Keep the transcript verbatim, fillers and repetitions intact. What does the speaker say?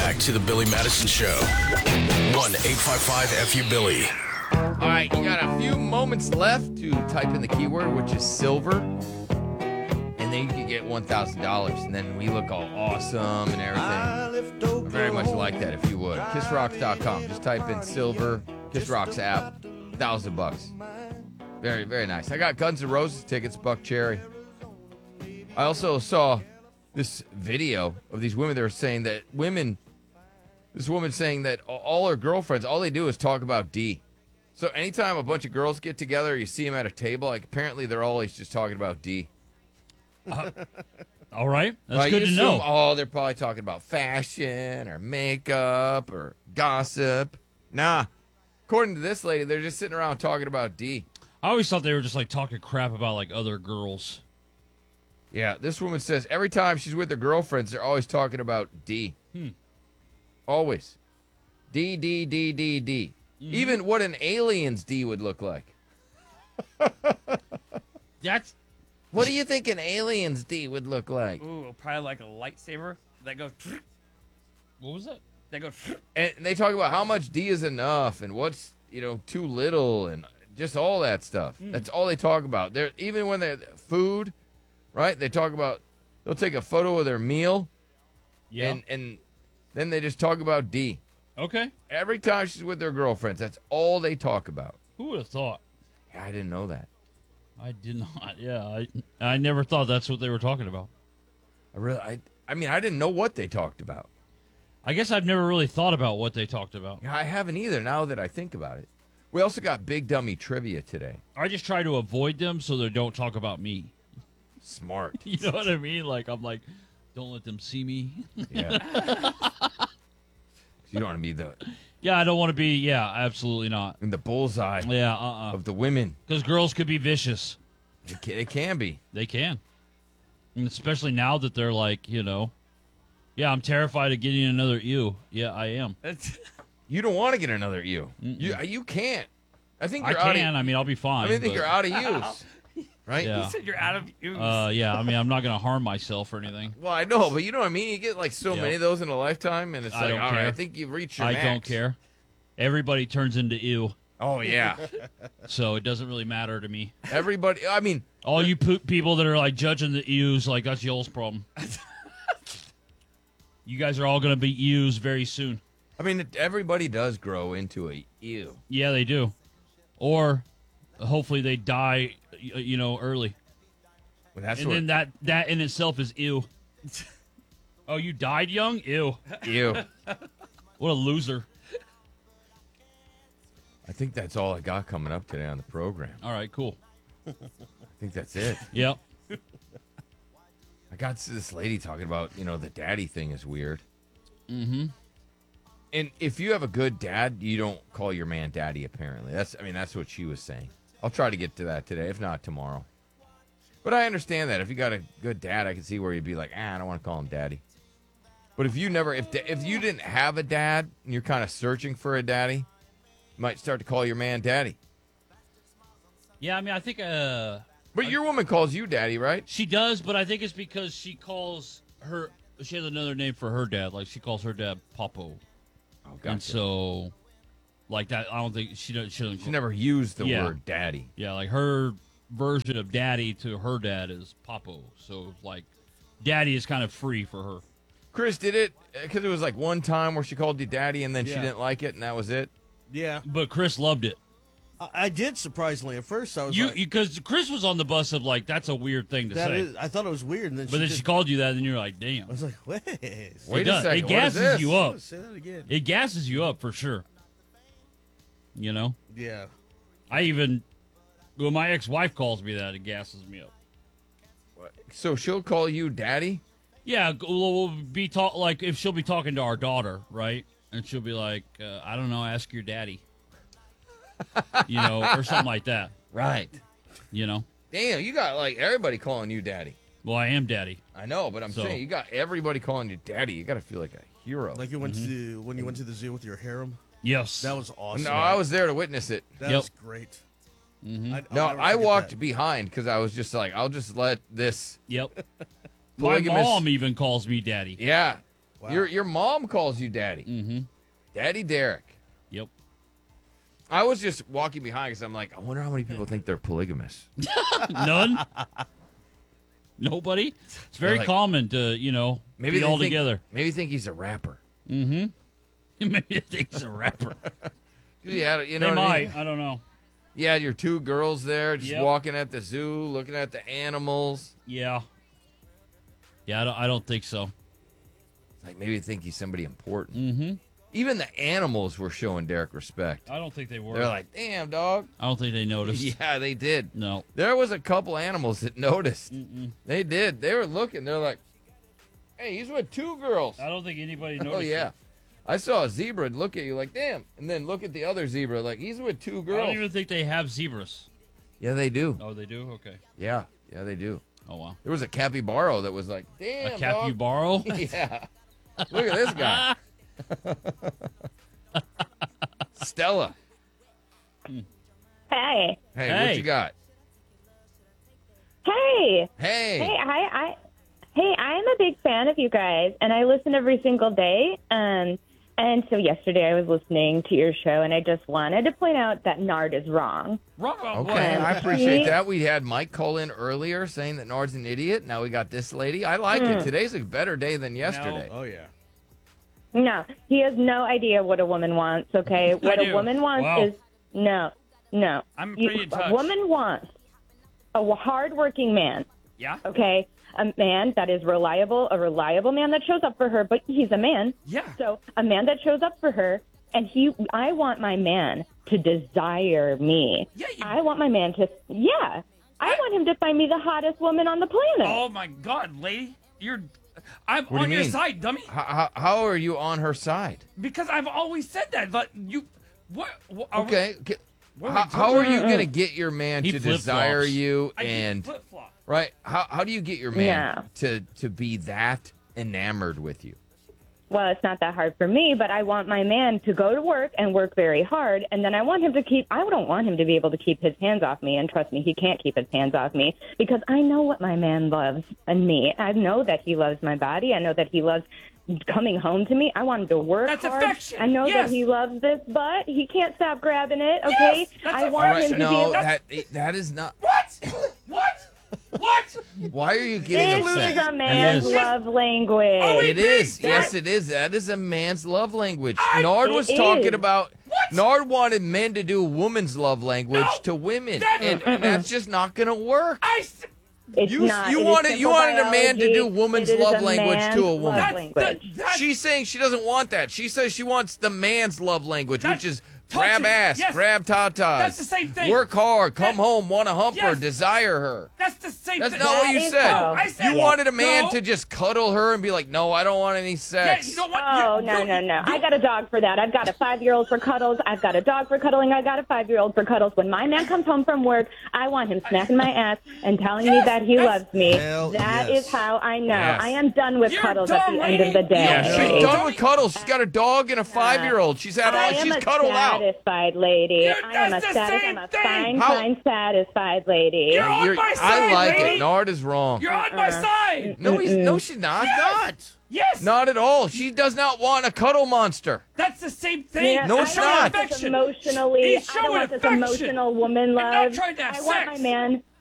back to the Billy Madison Show. one eight five five F U Billy. All right, you got a few moments left to type in the keyword, which is silver. And then you can get one thousand dollars. And then we look all awesome and everything. I very much like that if you would. kiss rocks dot com. Just type in silver, Kiss Rocks app, one thousand bucks. Very, very nice. I got Guns N' Roses tickets, Buck Cherry. I also saw this video of these women that are saying that women, this woman saying that all her girlfriends, all they do is talk about D. So anytime a bunch of girls get together, you see them at a table, like apparently they're always just talking about D. Uh, all right. That's Like, good you to assume, know. Oh, they're probably talking about fashion or makeup or gossip. Nah. According to this lady, they're just sitting around talking about D. I always thought they were just like talking crap about like other girls. Yeah, this woman says every time she's with her girlfriends, they're always talking about D. Hmm. Always. D, D, D, D, D. Mm-hmm. Even what an alien's D would look like. That's. What do you think an alien's D would look like? Ooh, probably like a lightsaber that goes. What was that? That goes. And they talk about how much D is enough and what's, you know, too little and just all that stuff. Mm. That's all they talk about. They're even when they're food, right? They talk about, they'll take a photo of their meal. Yeah. And, and then they just talk about D. Okay. Every time she's with their girlfriends, that's all they talk about. Who would have thought? Yeah, I didn't know that. I did not. Yeah, I I never thought that's what they were talking about. I really, I, I mean, I didn't know what they talked about. I guess I've never really thought about what they talked about. Yeah, I haven't either. Now that I think about it, we also got Big Dummy trivia today. I just try to avoid them so they don't talk about me. Smart. You know what I mean? Like I'm like, don't let them see me. Yeah. You don't want to be the Yeah, I don't want to be. Yeah, absolutely not. in the bullseye Yeah, uh, uh of the women. Because girls could be vicious. It can, it can be. They can, and especially now that they're like, you know, yeah, I'm terrified of getting another ew. Yeah, I am. You don't want to get another ew. You you can't. I think I you're out can. of, I mean, I'll be fine. I mean, I think but- you're out of use. Right? Yeah. You said you're out of use. Uh, yeah. I mean, I'm not gonna harm myself or anything. Well, I know, but you know what I mean? You get like so Yep. many of those in a lifetime, and it's I like, don't all right, care. I think you've reached your I max. don't care. Everybody turns into ew, Oh, yeah. so it doesn't really matter to me. Everybody, I mean, All you po- people that are like judging the ews, like that's y'all's problem. You guys are all gonna be ews very soon. I mean, everybody does grow into a ew. Yeah, they do. Or hopefully they die, y- you know, early. Well, that's and what, then that that in itself is ew. Oh, you died young? Ew. ew. What a loser. I think that's all I got coming up today on the program. All right, cool. I think that's it. Yep. I got to this lady talking about, you know, the daddy thing is weird. Mm-hmm. And if you have a good dad, you don't call your man daddy, apparently. That's, I mean, that's what she was saying. I'll try to get to that today, if not tomorrow. But I understand that. If you got a good dad, I can see where you'd be like, ah, I don't want to call him daddy. But if you never, if if you didn't have a dad and you're kind of searching for a daddy, you might start to call your man daddy. Yeah, I mean, I think uh, But your woman calls you daddy, right? she does, but I think it's because she calls her. She has another name for her dad. Like she calls her dad Papo, Oh, and gotcha. so like that. I don't think she doesn't. She doesn't. She never used the Yeah. word daddy. Yeah, like her version of daddy to her dad is Papo. So like, daddy is kind of free for her. Chris, did it, because it was like one time where she called you daddy and then she Yeah. didn't like it and that was it? Yeah, But Chris loved it. I, I did surprisingly. At first, I was You like, because Chris was on the bus of like that's a weird thing to that say. is, I thought it was weird, and then But she then did, she called you that, and you're like, damn. I was like, wait, Wait it a does. second, It what is gasses this? you up. say that again. It gasses you up for sure. You know, Yeah, I even when my ex-wife calls me that, it gasses me up. So she'll call you daddy? Yeah, g- we'll we'll be talk like if she'll be talking to our daughter, right? And she'll be like, uh, I don't know, ask your daddy, you know, or something like that. Right. You know, Damn, you got like everybody calling you daddy. well, I am daddy. I know, but I'm So- saying you got everybody calling you daddy. You got to feel like a hero. like you went to when you went to the zoo with your harem. Yes, That was awesome. no, I was there to witness it. That Yep. was great. Mhm. I'd- I'll No, never I forget walked that. behind because I was just like, I'll just let this. Yep. My Polygamous- mom even calls me daddy. Yeah. Wow. Your your mom calls you daddy. Mm-hmm. Daddy Derek. Yep. I was just walking behind because I'm like, I wonder how many people think they're polygamous. None. Nobody. It's very like- common to you know Maybe be they all think, together. Maybe think he's a rapper. Mm-hmm. Maybe they think he's a rapper. Yeah, you know They what I might. mean? I don't know. You had your two girls there just Yep. walking at the zoo, looking at the animals. Yeah. Yeah, I don't, I don't think so. Like maybe they think he's somebody important. Mm-hmm. Even the animals were showing Derek respect. I don't think they were. They're like, damn, dog. I don't think they noticed. Yeah, they did. No. There was a couple animals that noticed. Mm-mm. They did. They were looking. They're like, hey, he's with two girls. I don't think anybody noticed. Oh, yeah. it. I saw a zebra look at you like, damn. And then look at the other zebra like, he's with two I girls. don't even think they have zebras. Yeah, they do. Oh, they do? Okay. Yeah. Yeah, they do. Oh, wow. There was a capybara that was like, damn, A dog. capybara? Yeah. Look at this guy. Stella. Hey. Hey, Hey. what you got? Hey. Hey. Hey, I, I Hey, I'm a big fan of you guys and I listen every single day. Um and so yesterday I was listening to your show and I just wanted to point out that Nard is wrong. Wrong about Okay, what? I appreciate He- that. We had Mike call in earlier saying that Nard's an idiot. Now we got this lady. I like it. Today's a better day than yesterday. Oh yeah. No, he has no idea what a woman wants, okay? What do. a woman wants Wow. is no. No. I'm You- pretty in a touch. woman wants a hardworking man. Yeah? Okay, a man that is reliable, a reliable man that shows up for her, but he's a man. Yeah. So a man that shows up for her, and he, I want my man to desire me. Yeah, you- I want my man to, yeah, I want him to find me the hottest woman on the planet. Oh, my God, lady. You're... I'm What do on you your mean? side, dummy. How, how, how are you on her side? Because I've always said that. But you... What? what are we- Okay. okay. what are How, we how are doing? you going to get your man He to flip-flops. desire you I and flip flop. right? How how do you get your man Yeah. to to be that enamored with you? Well, it's not that hard for me, but I want my man to go to work and work very hard, and then I want him to keep, I don't want him to be able to keep his hands off me, and trust me, he can't keep his hands off me, because I know what my man loves in me. I know that he loves my body. I know that he loves coming home to me. I want him to work That's hard. affection. I know Yes. that he loves this butt. He can't stop grabbing it, okay? Yes, that's I a- want All right, him to be no, able that that is not. What? what? What? Why are you getting This upset? is a man's is. love language. Oh, It Big is. Dad. Yes, it is. That is a man's love language. I- Nard It was is. talking about. What? Nard wanted men to do woman's love language No, to women, that- and, and that's just not going to work. I... s- It's You- not. you It is wanted- you simple wanted a man to biology. do woman's It is love a language to a man's woman. love That's, language. that, that's, She's saying she doesn't want that. She says she wants the man's love language, That's which is touching. grab ass, Yes. grab tatas. That's the same thing. Work hard, come That- home, want to hump her, Yes. desire her. that's the same That's thing. not what That you is said. how- I said You wanted a man no. to just cuddle her and be like, "No, I don't want any Yeah, sex." you don't want... Oh, you, no, you, no, no. You, I got a dog for that. I've got a five-year-old for cuddles. I've got a dog for cuddling. I got a five-year-old for cuddles. When my man comes home from work, I want him smacking my ass and telling me Yes, that he that's- loves me. Hell That yes. is how I know. Yes. I am done with You're cuddles at dumb, the end of the lady. day. Yeah, Yeah. she's No. done with cuddles. She's got a dog and a five-year-old. She's had all. I am She's a cuddled out. satisfied lady. You're- I am a that's the satis- same I'm a thing. fine, How- fine, satisfied lady. You're on You're- my I side, like lady. it. Nard is wrong. You're on my side. No, he's no, she's not. Not. Yes. Not at all. She does not want a cuddle monster. That's the same thing. Yeah, No, I it's don't not. want this Affection. emotionally. He's I don't showing want this affection. emotional woman And love. not trying to have I want sex. my man